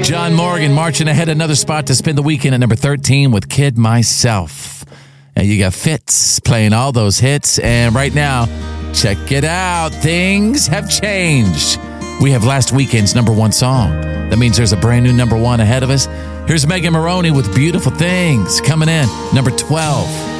John Morgan marching ahead another spot to spend the weekend at number 13 with Kid Myself. And you got Fitz playing all those hits. And right now, check it out. Things have changed. We have last weekend's number one song. That means there's a brand new number one ahead of us. Here's Megan Moroney with Beautiful Things coming in, number 12.